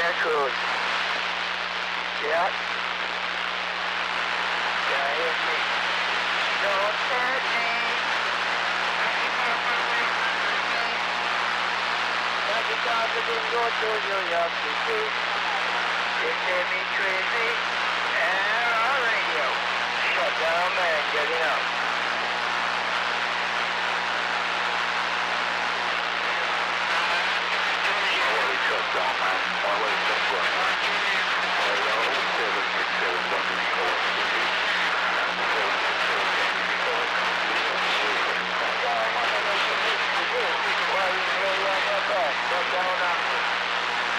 Santa Cruz. Yeah. Yeah, hear me. Don't hurt me. Not because I didn't go to New York City. They say me crazy. And our radio. Shut down, man. Get enough.